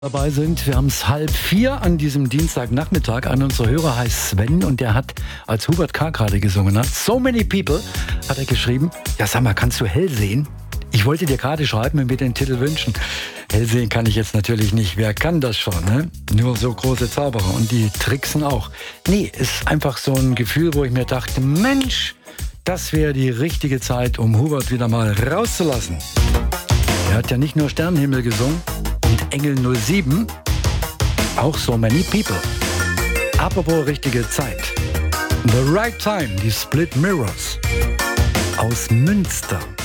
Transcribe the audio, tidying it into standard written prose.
Dabei sind. Wir haben es 3:30 an diesem Dienstagnachmittag. Einer unserer Hörer heißt Sven und der hat, als Hubert K. gerade gesungen hat, So Many People, hat er geschrieben, ja sag mal, kannst du hell sehen? Ich wollte dir gerade schreiben und mir den Titel wünschen. Hell sehen kann ich jetzt natürlich nicht. Wer kann das schon, ne? Nur so große Zauberer und die tricksen auch. Nee, ist einfach so ein Gefühl, wo ich mir dachte, Mensch, das wäre die richtige Zeit, um Hubert wieder mal rauszulassen. Er hat ja nicht nur Sternenhimmel gesungen, und Engel 07, auch So Many People. Apropos richtige Zeit. The Right Time, die Split Mirrors aus Münster.